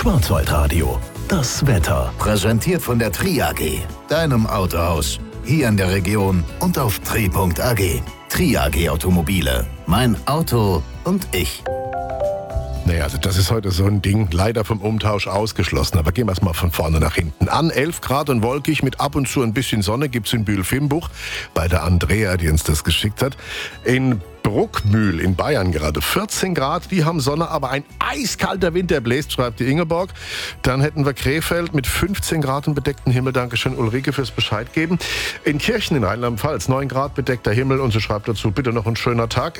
Schwarzwaldradio, das Wetter. Präsentiert von der Tri AG, deinem Autohaus. Hier in der Region und auf tri.ag. Tri AG Automobile. Mein Auto und ich. Naja, also das ist heute so ein Ding, leider vom Umtausch ausgeschlossen. Aber gehen wir es mal von vorne nach hinten an. 11 Grad und wolkig mit ab und zu ein bisschen Sonne gibt's in Bühl-Fimbuch bei der Andrea, die uns das geschickt hat. In Bruckmühl in Bayern gerade 14 Grad, die haben Sonne, aber ein eiskalter Wind, der bläst, schreibt die Ingeborg. Dann hätten wir Krefeld mit 15 Grad und bedeckten Himmel. Dankeschön Ulrike fürs Bescheid geben. In Kirchen in Rheinland-Pfalz 9 Grad, bedeckter Himmel und sie schreibt dazu, bitte noch ein schöner Tag.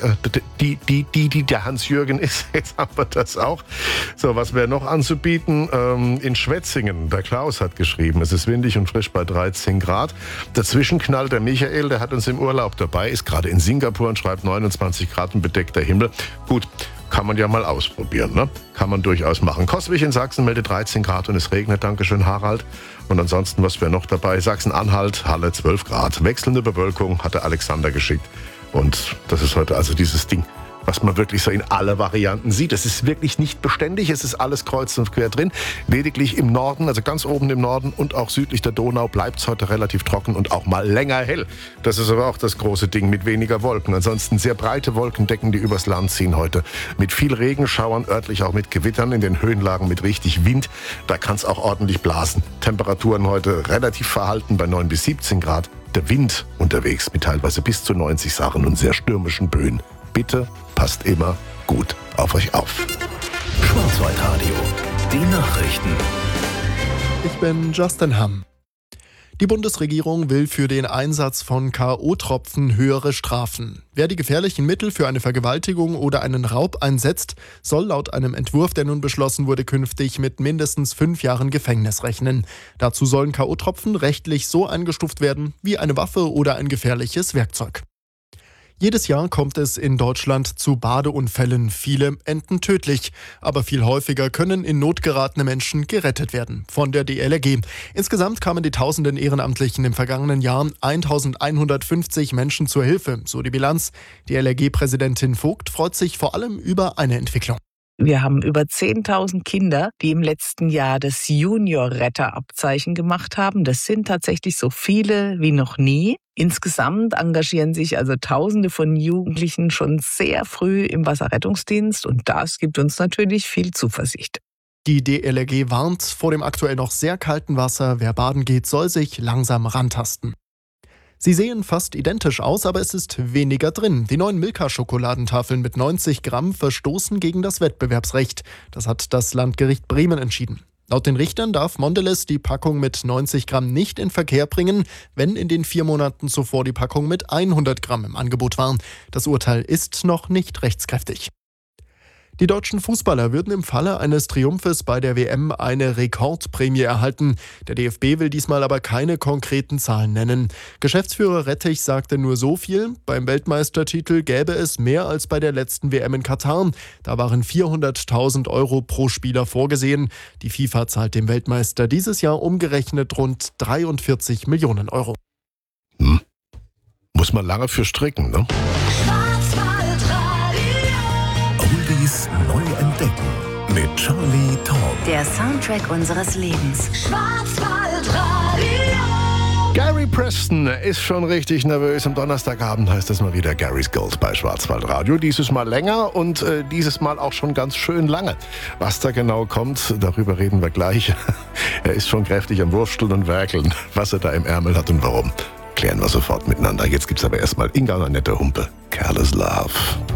Der Hans-Jürgen ist, jetzt haben wir das auch. So, was wäre noch anzubieten? In Schwetzingen, der Klaus hat geschrieben, es ist windig und frisch bei 13 Grad. Dazwischen knallt der Michael, der hat uns im Urlaub dabei, ist gerade in Singapur und schreibt 29 Grad und bedeckter Himmel. Gut, kann man ja mal ausprobieren, ne? Kann man durchaus machen. Coswig in Sachsen meldet 13 Grad und es regnet. Dankeschön, Harald. Und ansonsten, was wäre noch dabei? Sachsen-Anhalt, Halle 12 Grad. Wechselnde Bewölkung, hat der Alexander geschickt. Und das ist heute also dieses Ding, was man wirklich so in alle Varianten sieht. Es ist wirklich nicht beständig, es ist alles kreuz und quer drin. Lediglich im Norden, also ganz oben im Norden und auch südlich der Donau bleibt es heute relativ trocken und auch mal länger hell. Das ist aber auch das große Ding mit weniger Wolken. Ansonsten sehr breite Wolkendecken, die übers Land ziehen heute. Mit viel Regenschauern, örtlich auch mit Gewittern, in den Höhenlagen mit richtig Wind. Da kann es auch ordentlich blasen. Temperaturen heute relativ verhalten bei 9 bis 17 Grad. Der Wind unterwegs mit teilweise bis zu 90 Sachen und sehr stürmischen Böen. Bitte passt immer gut auf euch auf. Schwarzwaldradio, die Nachrichten. Ich bin Justin Hamm. Die Bundesregierung will für den Einsatz von K.O.-Tropfen höhere Strafen. Wer die gefährlichen Mittel für eine Vergewaltigung oder einen Raub einsetzt, soll laut einem Entwurf, der nun beschlossen wurde, künftig mit mindestens 5 Jahren Gefängnis rechnen. Dazu sollen K.O.-Tropfen rechtlich so eingestuft werden wie eine Waffe oder ein gefährliches Werkzeug. Jedes Jahr kommt es in Deutschland zu Badeunfällen. Viele enden tödlich, aber viel häufiger können in Not geratene Menschen gerettet werden. Von der DLRG. Insgesamt kamen die tausenden Ehrenamtlichen im vergangenen Jahr 1150 Menschen zur Hilfe, so die Bilanz. DLRG-Präsidentin Vogt freut sich vor allem über eine Entwicklung. Wir haben über 10.000 Kinder, die im letzten Jahr das Junior-Retter-Abzeichen gemacht haben. Das sind tatsächlich so viele wie noch nie. Insgesamt engagieren sich also Tausende von Jugendlichen schon sehr früh im Wasserrettungsdienst und das gibt uns natürlich viel Zuversicht. Die DLRG warnt vor dem aktuell noch sehr kalten Wasser. Wer baden geht, soll sich langsam rantasten. Sie sehen fast identisch aus, aber es ist weniger drin. Die neuen Milka-Schokoladentafeln mit 90 Gramm verstoßen gegen das Wettbewerbsrecht. Das hat das Landgericht Bremen entschieden. Laut den Richtern darf Mondelez die Packung mit 90 Gramm nicht in Verkehr bringen, wenn in den 4 Monaten zuvor die Packung mit 100 Gramm im Angebot war. Das Urteil ist noch nicht rechtskräftig. Die deutschen Fußballer würden im Falle eines Triumphes bei der WM eine Rekordprämie erhalten. Der DFB will diesmal aber keine konkreten Zahlen nennen. Geschäftsführer Rettich sagte nur so viel: Beim Weltmeistertitel gäbe es mehr als bei der letzten WM in Katar. Da waren 400.000 Euro pro Spieler vorgesehen. Die FIFA zahlt dem Weltmeister dieses Jahr umgerechnet rund 43 Millionen Euro. Muss man lange für stricken, ne? Oldies neu entdecken mit Charlie Tom. Der Soundtrack unseres Lebens. Schwarzwaldradio. Gary Preston ist schon richtig nervös. Am Donnerstagabend heißt es mal wieder Gary's Gold bei Schwarzwaldradio. Dieses Mal länger und dieses Mal auch schon ganz schön lange. Was da genau kommt, darüber reden wir gleich. Er ist schon kräftig am Wurfstuhl und Werkeln. Was er da im Ärmel hat und warum, klären wir sofort miteinander. Jetzt gibt's aber erstmal Inga und Annette Humpe. Careless Love.